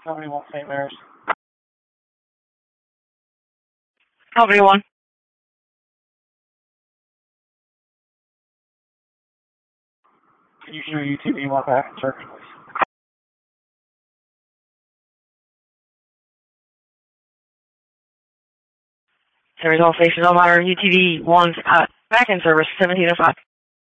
Company 1, St. Mary's. Company 1. Can you show UTV 1 back in circuit, please? Service all stations, all matter, UTV 1 back in service, 1705.